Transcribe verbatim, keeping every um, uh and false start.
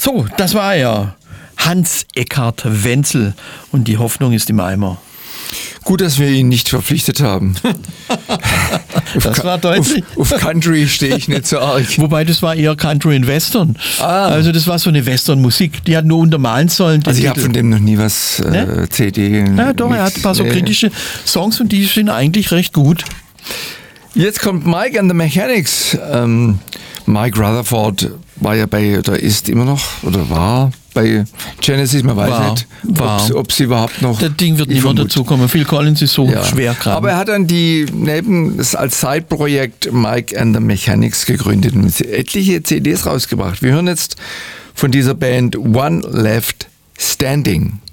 So, das war er. Hans-Eckhard Wenzel. Und die Hoffnung ist im Eimer. Gut, dass wir ihn nicht verpflichtet haben. Das war deutlich. Auf, auf Country stehe ich nicht so arg. Wobei, das war eher Country und Western. Ah. Also das war so eine Western-Musik. Die hat nur untermalen sollen. Also ich habe von dem noch nie was äh, Ne? C D. Ja, doch, er hat ein paar so nee. kritische Songs und die sind eigentlich recht gut. Jetzt kommt Mike and the Mechanics. Ähm, Mike Rutherford war ja bei, oder ist immer noch, oder war bei Genesis, man weiß War, nicht, war. ob sie überhaupt noch... Das Ding wird ich nicht mehr vermute. dazukommen. Phil Collins ist so Ja. schwer krank. Aber er hat dann die, neben das als Side-Projekt Mike and the Mechanics gegründet und etliche C Ds rausgebracht. Wir hören jetzt von dieser Band One Left Standing.